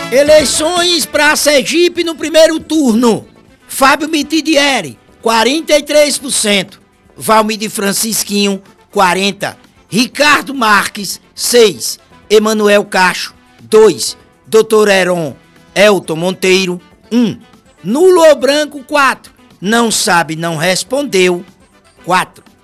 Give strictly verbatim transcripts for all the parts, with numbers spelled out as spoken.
Eleições para Sergipe no primeiro turno. Fábio Mitidieri, quarenta e três por cento. Valmir Francisquinho, quarenta por cento. Ricardo Marques, seis por cento. Emanuel Cacho, dois por cento. Doutor Heron Elton Monteiro, um por cento. Nulo ou branco, quatro por cento. Não sabe, não respondeu, quatro por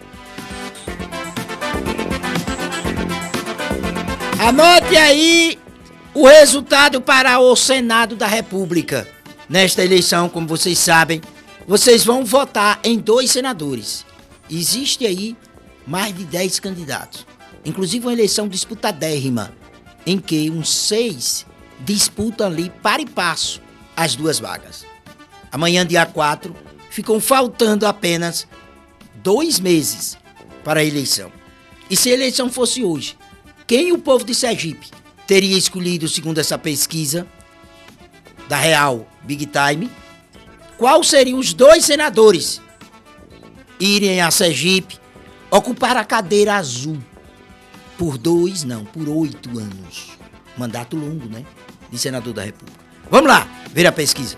cento. Anote aí o resultado para o Senado da República. Nesta eleição, como vocês sabem, vocês vão votar em dois senadores. Existe aí mais de dez candidatos. Inclusive uma eleição disputadérrima, em que uns seis disputam ali para e passo as duas vagas. Amanhã, dia quatro, ficam faltando apenas dois meses para a eleição. E se a eleição fosse hoje, quem o povo de Sergipe teria escolhido, segundo essa pesquisa da Real Big Time? Quais seriam os dois senadores irem a Sergipe ocupar a cadeira azul por dois, não, por oito anos? Mandato longo, né? De senador da República. Vamos lá, ver a pesquisa.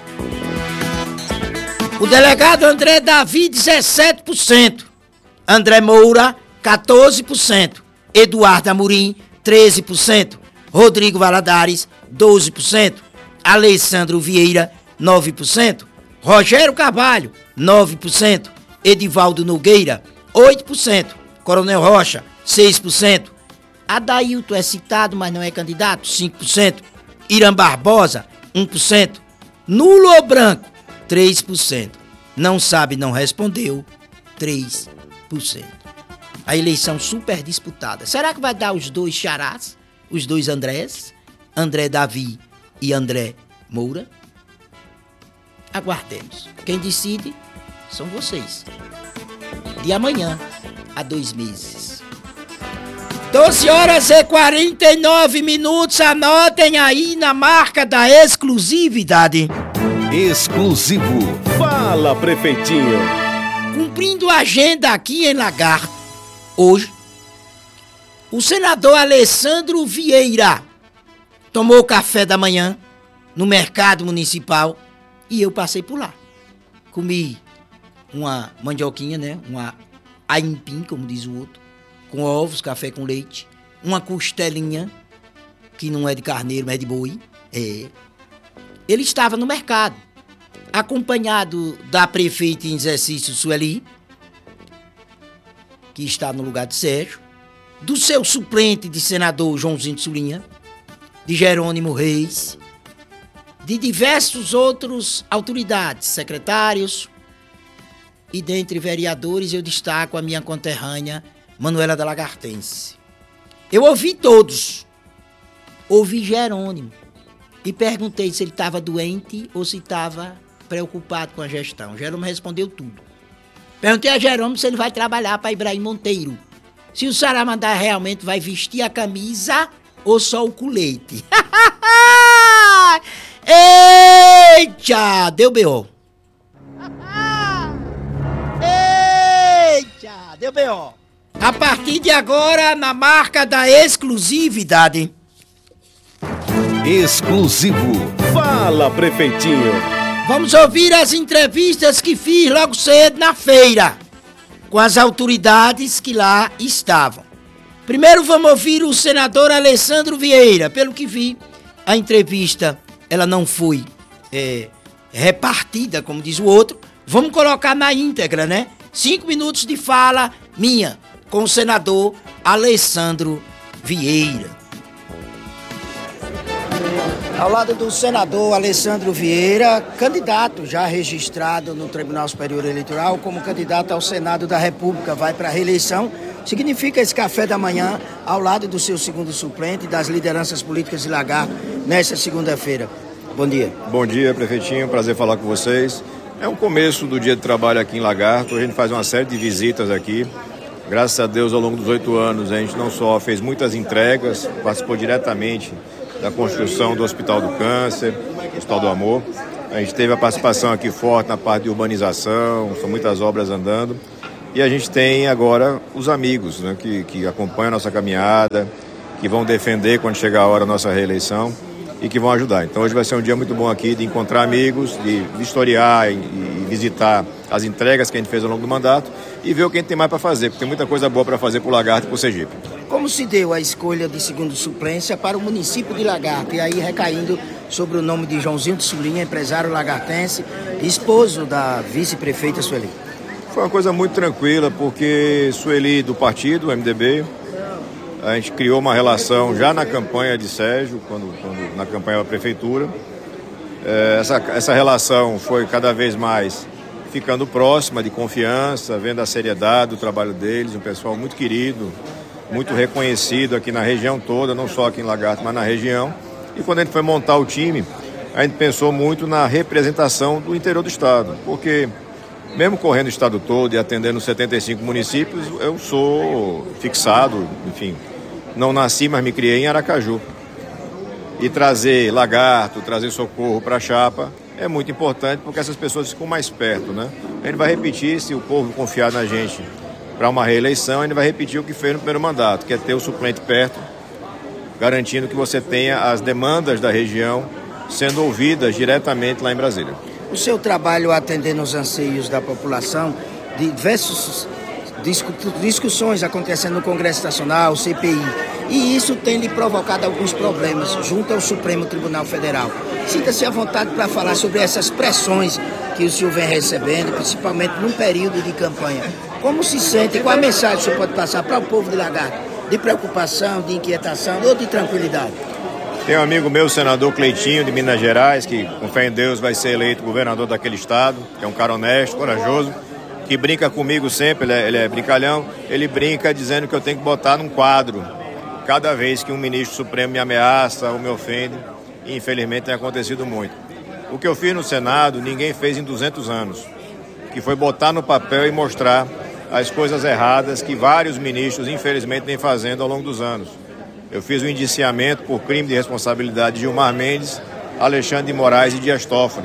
O delegado André Davi, dezessete por cento. André Moura, quatorze por cento. Eduardo Amorim, treze por cento. Rodrigo Valadares, doze por cento. Alessandro Vieira, nove por cento. Rogério Carvalho, nove por cento. Edivaldo Nogueira, oito por cento. Coronel Rocha, seis por cento. Adailton é citado, mas não é candidato, cinco por cento. Irã Barbosa, um por cento. Nulo ou branco, três por cento. Não sabe, não respondeu, três por cento. A eleição super disputada. Será que vai dar os dois charás? Os dois Andrés? André Davi e André Moura? Aguardemos. Quem decide são vocês. De amanhã a dois meses. doze horas e quarenta e nove minutos. Anotem aí na marca da exclusividade. Exclusivo. Fala, prefeitinho. Cumprindo a agenda aqui em Lagarto, hoje, o senador Alessandro Vieira tomou café da manhã no mercado municipal e eu passei por lá. Comi uma mandioquinha, né? Uma aipim, como diz o outro, com ovos, café com leite, uma costelinha, que não é de carneiro, mas é de boi. É. Ele estava no mercado, acompanhado da prefeita em exercício Sueli, que está no lugar de Sérgio, do seu suplente de senador Joãozinho de Sulinha, de Jerônimo Reis, de diversos outros autoridades, secretários, e dentre vereadores eu destaco a minha conterrânea Manuela da Lagartense. Eu ouvi todos, ouvi Jerônimo, e perguntei se ele estava doente ou se estava preocupado com a gestão. Jerônimo respondeu tudo. Perguntei a Jerônimo se ele vai trabalhar para Ibrahim Monteiro. Se o Saramandá realmente vai vestir a camisa ou só o colete. Eita! Deu B O. Eita! Deu B O. A partir de agora, na marca da exclusividade. Exclusivo. Fala, prefeitinho. Vamos ouvir as entrevistas que fiz logo cedo na feira, com as autoridades que lá estavam. Primeiro vamos ouvir o senador Alessandro Vieira. Pelo que vi, a entrevista ela não foi é, repartida, como diz o outro. Vamos colocar na íntegra, né? Cinco minutos de fala minha com o senador Alessandro Vieira. Ao lado do senador Alessandro Vieira, candidato já registrado no Tribunal Superior Eleitoral como candidato ao Senado da República, vai para a reeleição. Significa esse café da manhã ao lado do seu segundo suplente das lideranças políticas de Lagarto nesta segunda-feira. Bom dia. Bom dia, prefeitinho. Prazer falar com vocês. É um começo do dia de trabalho aqui em Lagarto. A gente faz uma série de visitas aqui. Graças a Deus, ao longo dos oito anos, a gente não só fez muitas entregas, participou diretamente da construção do Hospital do Câncer, do Hospital do Amor. A gente teve a participação aqui forte na parte de urbanização, são muitas obras andando. E a gente tem agora os amigos, né, que, que acompanham a nossa caminhada, que vão defender quando chegar a hora a nossa reeleição. e que vão ajudar. Então hoje vai ser um dia muito bom aqui de encontrar amigos, de historiar e, e visitar as entregas que a gente fez ao longo do mandato e ver o que a gente tem mais para fazer, porque tem muita coisa boa para fazer para o Lagarto e para o Sergipe. Como se deu a escolha de segundo suplência para o município de Lagarto, e aí recaindo sobre o nome de Joãozinho de Sulinha, empresário lagartense, esposo da vice-prefeita Sueli? Foi uma coisa muito tranquila, porque Sueli do partido, o M D B, a gente criou uma relação já na campanha de Sérgio, quando, quando na campanha da prefeitura. É, essa, essa relação foi cada vez mais ficando próxima, de confiança, vendo a seriedade do trabalho deles, um pessoal muito querido, muito reconhecido aqui na região toda, não só aqui em Lagarto, mas na região. E quando a gente foi montar o time, a gente pensou muito na representação do interior do estado, porque mesmo correndo o estado todo e atendendo setenta e cinco municípios, eu sou fixado, enfim, não nasci, mas me criei em Aracaju. E trazer Lagarto, trazer Socorro para a chapa é muito importante, porque essas pessoas ficam mais perto, né? A gente vai repetir, se o povo confiar na gente para uma reeleição, a gente vai repetir o que fez no primeiro mandato, que é ter o suplente perto, garantindo que você tenha as demandas da região sendo ouvidas diretamente lá em Brasília. O seu trabalho atendendo os anseios da população, diversas discussões acontecendo no Congresso Nacional, C P I, e isso tem lhe provocado alguns problemas junto ao Supremo Tribunal Federal. Sinta-se à vontade para falar sobre essas pressões que o senhor vem recebendo, principalmente num período de campanha. Como se sente, qual a mensagem que o senhor pode passar para o povo de Lagarto? De preocupação, de inquietação ou de tranquilidade? Tem um amigo meu, o senador Cleitinho, de Minas Gerais, que, com fé em Deus, vai ser eleito governador daquele estado, que é um cara honesto, corajoso, que brinca comigo sempre, ele é, ele é brincalhão, ele brinca dizendo que eu tenho que botar num quadro cada vez que um ministro supremo me ameaça ou me ofende, e infelizmente tem acontecido muito. O que eu fiz no Senado, ninguém fez em duzentos anos, que foi botar no papel e mostrar as coisas erradas que vários ministros, infelizmente, vêm fazendo ao longo dos anos. Eu fiz o indiciamento por crime de responsabilidade de Gilmar Mendes, Alexandre de Moraes e Dias Toffoli.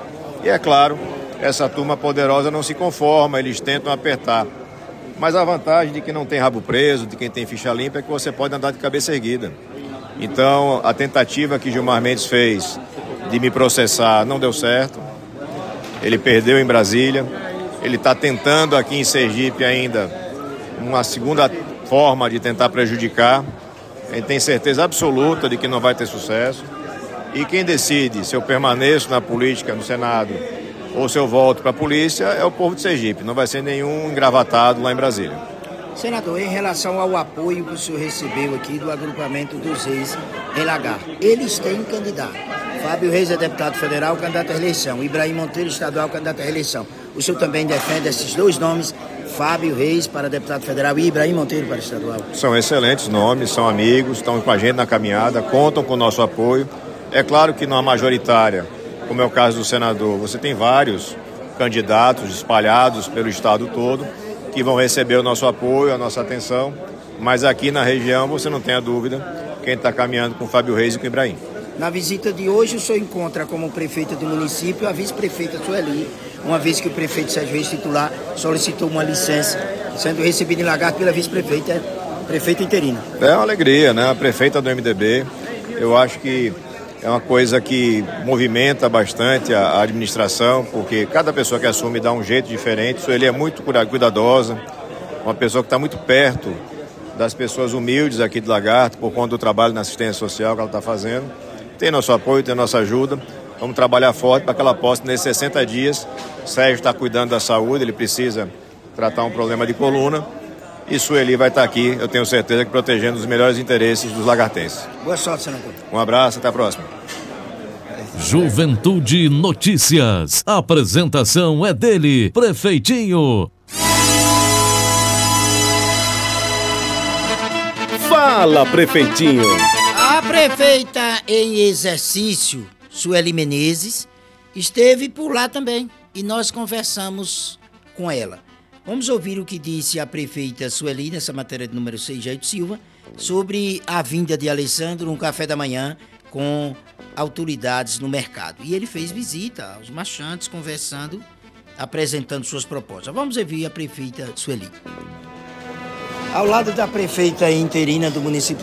E é claro, essa turma poderosa não se conforma, eles tentam apertar. Mas a vantagem de quem não tem rabo preso, de quem tem ficha limpa, é que você pode andar de cabeça erguida. Então, a tentativa que Gilmar Mendes fez de me processar não deu certo. Ele perdeu em Brasília. Ele está tentando aqui em Sergipe ainda uma segunda forma de tentar prejudicar. A gente tem certeza absoluta de que não vai ter sucesso. E quem decide se eu permaneço na política, no Senado, ou se eu volto para a polícia, é o povo de Sergipe. Não vai ser nenhum engravatado lá em Brasília. Senador, em relação ao apoio que o senhor recebeu aqui do agrupamento dos Reis em Lagarto, eles têm candidato. Fábio Reis é deputado federal, candidato à reeleição. Ibrahim Monteiro, estadual, candidato à reeleição. O senhor também defende esses dois nomes, Fábio Reis para deputado federal e Ibrahim Monteiro para estadual? São excelentes nomes, são amigos, estão com a gente na caminhada, contam com o nosso apoio. É claro que numa majoritária, como é o caso do senador, você tem vários candidatos espalhados pelo estado todo que vão receber o nosso apoio, a nossa atenção, mas aqui na região você não tem a dúvida quem está caminhando com o Fábio Reis e com o Ibrahim. Na visita de hoje, o senhor encontra como prefeita do município a vice-prefeita Sueli, uma vez que o prefeito Sérgio Reis titular solicitou uma licença, sendo recebido em Lagarto pela vice-prefeita, prefeita interina. É uma alegria, né? A prefeita do M D B, eu acho que é uma coisa que movimenta bastante a administração, porque cada pessoa que assume dá um jeito diferente. Sueli é muito cuidadosa, uma pessoa que está muito perto das pessoas humildes aqui de Lagarto, por conta do trabalho na assistência social que ela está fazendo. Tem nosso apoio, tem nossa ajuda. Vamos trabalhar forte para que ela possa, nesses sessenta dias, o Sérgio está cuidando da saúde, ele precisa tratar um problema de coluna. E Sueli vai estar aqui, eu tenho certeza, que protegendo os melhores interesses dos lagartenses. Boa sorte, senador. Um abraço, até a próxima. Juventude Notícias. A apresentação é dele, Prefeitinho. Fala, Prefeitinho. A prefeita em exercício, Sueli Menezes, esteve por lá também e nós conversamos com ela. Vamos ouvir o que disse a prefeita Sueli, nessa matéria de número seis, Jair Silva, sobre a vinda de Alessandro no café da manhã com autoridades no mercado. E ele fez visita aos marchantes, conversando, apresentando suas propostas. Vamos ouvir a prefeita Sueli. Ao lado da prefeita interina do município